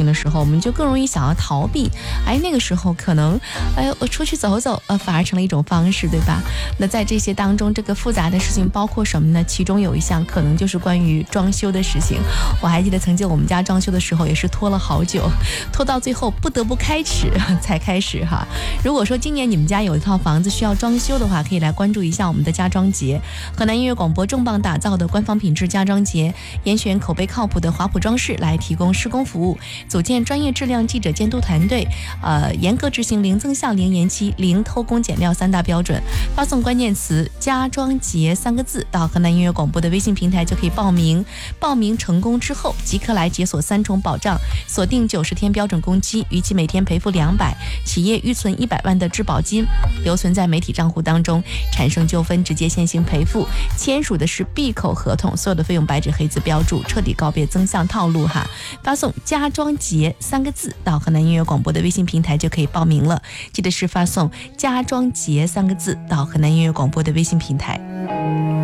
情的时候，我们就更容易想要逃避。那个时候可能我出去走走反而成了一种方式，对吧？那在这些当中，这个复杂的事情包括什么呢？其中有一项可能就是关于装修的事情。我还记得曾经我们家装修的时候也是拖了好久，拖到最后不得不开始才开始哈。如果说今年你们家有一套房子需要装修的话，可以来关注一下我们的家装节。河南音乐广播重磅打造的官方品质家装节，严选口碑靠谱的华普装饰来提供施工服务，组建专业质量记者监督团队，严格执行零增项、零延期、零偷工减料3大标准。发送关键词家装节3个字到河南音乐广播的微信平台就可以报名。报名成功之后即可来解锁3重保障，锁定90天标准工期，逾期每天赔付200，企业预存100万的质保金留存在媒体账户当中，产生纠纷直接现行赔付，签署的是闭口合同，所有的费用白纸黑字标注，彻底告别增项套路哈。发送家装节3个字到河南音乐广播的微信平台就可以报名了，记得是发送家装节3个字到河南音乐广播的微信平台。